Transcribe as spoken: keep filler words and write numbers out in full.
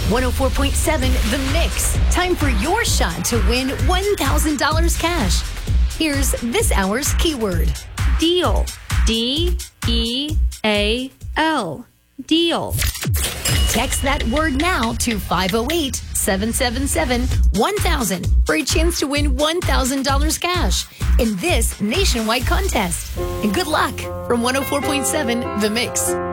one oh four point seven The Mix. Time for your shot to win one thousand dollars cash. Here's this hour's keyword. Deal. D E A L. Deal. Text that word now to five oh eight, seven seven seven, one thousand for a chance to win one thousand dollars cash in this nationwide contest. And good luck from one oh four point seven The Mix.